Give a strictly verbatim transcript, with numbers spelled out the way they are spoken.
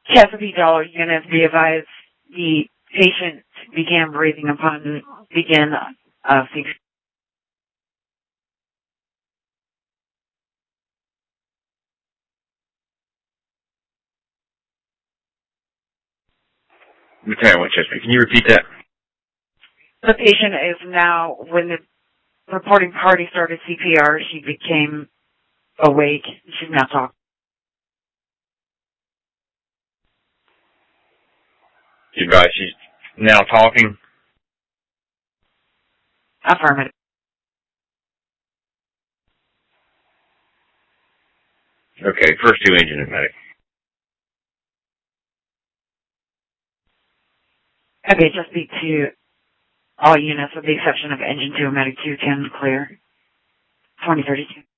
Chesapeake Dollar units, be advised the patient began breathing upon begin uh, Lieutenant Winchester, can you repeat that? The patient is now, when the reporting party started C P R, she became awake. She's now talking. You advise she's now talking? Affirmative. Okay, first two engine and medic. Okay, just speak to all units with the exception of engine two and medic two, ten clear. twenty thirty-two.